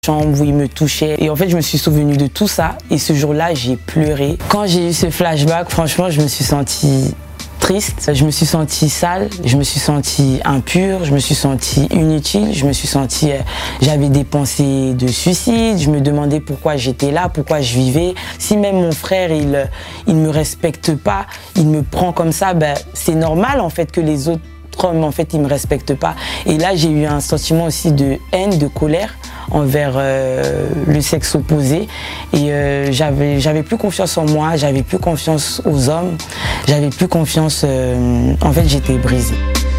Chambre où il me touchait et en fait je me suis souvenue de tout ça et ce jour-là j'ai pleuré. Quand j'ai eu ce flashback, franchement je me suis sentie triste, je me suis sentie sale, je me suis sentie impure, je me suis sentie inutile, je me suis sentie, j'avais des pensées de suicide, je me demandais pourquoi j'étais là, pourquoi je vivais. Si même mon frère il me respecte pas, il me prend comme ça, ben c'est normal en fait que les autres hommes en fait ils me respectent pas. Et là j'ai eu un sentiment aussi de haine, de colère envers le sexe opposé et j'avais plus confiance en moi, j'avais plus confiance aux hommes, j'avais plus confiance, en fait j'étais brisée.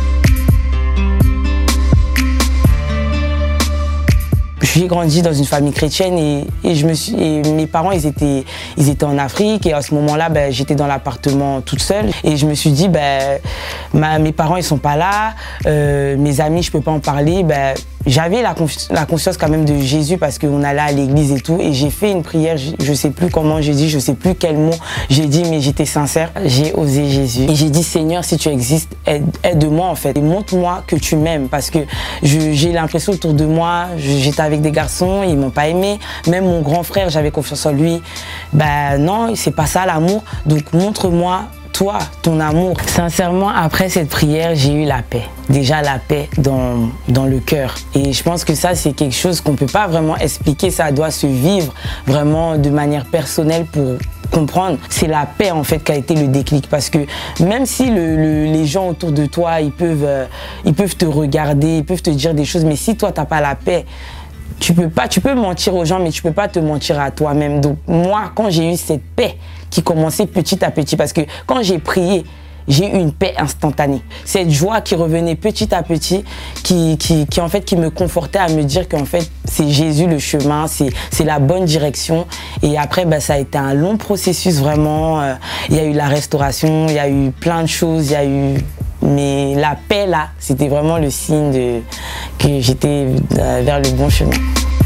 J'ai grandi dans une famille chrétienne et mes parents ils étaient en Afrique et à ce moment-là j'étais dans l'appartement toute seule et je me suis dit mes parents ils sont pas là, mes amis je peux pas en parler, j'avais la conscience quand même de Jésus parce qu'on allait à l'église et tout et j'ai fait une prière, je sais plus comment j'ai dit, je sais plus quel mot j'ai dit mais j'étais sincère, j'ai osé Jésus et j'ai dit Seigneur si tu existes aide-moi en fait et montre-moi que tu m'aimes parce que j'ai l'impression autour de moi j'étais avec des garçons, ils m'ont pas aimé, même mon grand frère j'avais confiance en lui, non c'est pas ça l'amour, donc montre-moi toi, ton amour. Sincèrement, après cette prière, j'ai eu la paix. Déjà la paix dans le cœur. Et je pense que ça, c'est quelque chose qu'on ne peut pas vraiment expliquer. Ça doit se vivre vraiment de manière personnelle pour comprendre. C'est la paix en fait qui a été le déclic. Parce que même si les gens autour de toi, ils peuvent te regarder, ils peuvent te dire des choses, mais si toi, tu n'as pas la paix, tu peux mentir aux gens, mais tu peux pas te mentir à toi-même. Donc moi, quand j'ai eu cette paix qui commençait petit à petit, parce que quand j'ai prié, j'ai eu une paix instantanée. Cette joie qui revenait petit à petit, qui en fait qui me confortait à me dire qu'en fait c'est Jésus le chemin, c'est la bonne direction. Et après ça a été un long processus vraiment. Il y a eu la restauration, il y a eu plein de choses, il y a eu. Mais la paix là, c'était vraiment le signe que j'étais vers le bon chemin.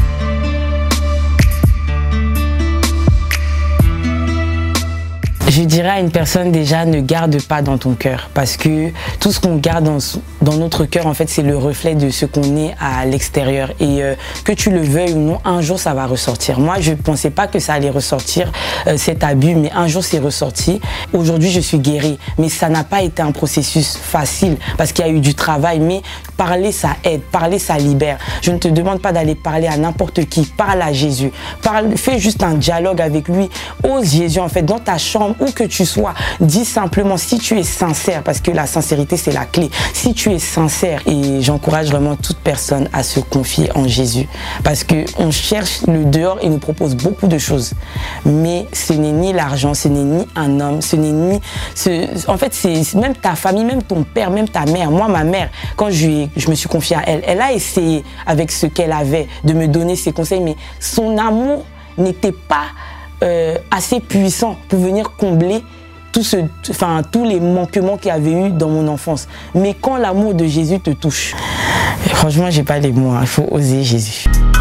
Je dirais à une personne déjà, ne garde pas dans ton cœur parce que tout ce qu'on garde dans notre cœur, en fait, c'est le reflet de ce qu'on est à l'extérieur. Et que tu le veuilles ou non, un jour, ça va ressortir. Moi, je ne pensais pas que ça allait ressortir, cet abus, mais un jour, c'est ressorti. Aujourd'hui, je suis guérie, mais ça n'a pas été un processus facile parce qu'il y a eu du travail, mais parler, ça aide, parler, ça libère. Je ne te demande pas d'aller parler à n'importe qui, parle à Jésus. Fais juste un dialogue avec lui. Ose Jésus, en fait, dans ta chambre, où que tu sois, dis simplement si tu es sincère, parce que la sincérité c'est la clé. Si tu es sincère, et j'encourage vraiment toute personne à se confier en Jésus, parce que on cherche le dehors et nous propose beaucoup de choses, mais ce n'est ni l'argent, ce n'est ni un homme, ce n'est ni en fait c'est même ta famille, même ton père, même ta mère. Moi ma mère, quand je me suis confiée à elle, elle a essayé avec ce qu'elle avait de me donner ses conseils, mais son amour n'était pas assez puissant pour venir combler tous les manquements qu'il y avait eu dans mon enfance. Mais quand l'amour de Jésus te touche, franchement, j'ai pas les mots, il faut oser Jésus.